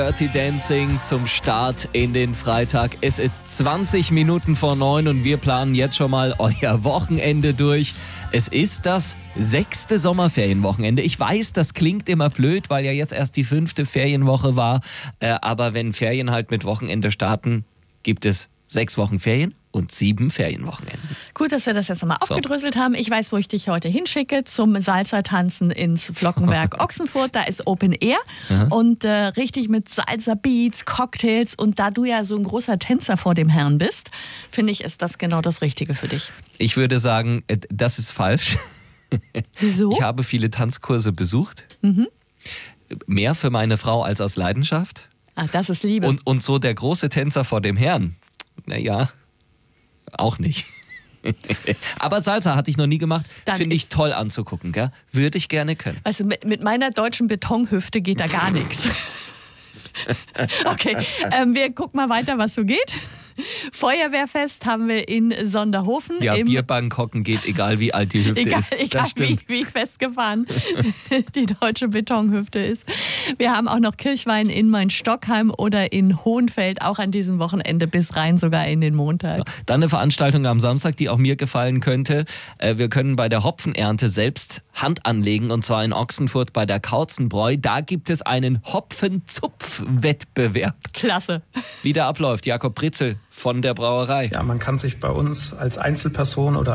Dirty Dancing zum Start in den Freitag. Es ist 20 Minuten vor 9 und wir planen jetzt schon mal euer Wochenende durch. Es ist das 6. Sommerferienwochenende. Ich weiß, das klingt immer blöd, weil ja jetzt erst die 5. Ferienwoche war. Aber wenn Ferien halt mit Wochenende starten, gibt es 6 Wochen Ferien und 7 Ferienwochenenden. Gut, dass wir das jetzt nochmal aufgedröselt haben. Ich weiß, wo ich dich heute hinschicke, zum Salsa-Tanzen ins Flockenwerk Ochsenfurt. Da ist Open Air und richtig mit Salsa-Beats, Cocktails. Und da du ja so ein großer Tänzer vor dem Herrn bist, finde ich, ist das genau das Richtige für dich. Ich würde sagen, das ist falsch. Wieso? Ich habe viele Tanzkurse besucht. Mehr für meine Frau als aus Leidenschaft. Ach, das ist Liebe. Und so der große Tänzer vor dem Herrn. Naja, auch nicht. Aber Salsa hatte ich noch nie gemacht. Finde ich toll anzugucken. Gell? Würde ich gerne können. Also mit meiner deutschen Betonhüfte geht da gar nichts. Okay, wir gucken mal weiter, was so geht. Feuerwehrfest haben wir in Sonderhofen. Ja, Bierbank hocken geht, egal wie alt die Hüfte ist. Egal wie festgefahren die deutsche Betonhüfte ist. Wir haben auch noch Kirchwein in Main-Stockheim oder in Hohenfeld, auch an diesem Wochenende bis rein sogar in den Montag. So, dann eine Veranstaltung am Samstag, die auch mir gefallen könnte. Wir können bei der Hopfenernte selbst Hand anlegen, und zwar in Ochsenfurt bei der Kautzenbräu. Da gibt es einen Hopfenzupfwettbewerb. Klasse. Wie der abläuft, Jakob Britzel von der Brauerei. Ja, man kann sich bei uns als Einzelperson oder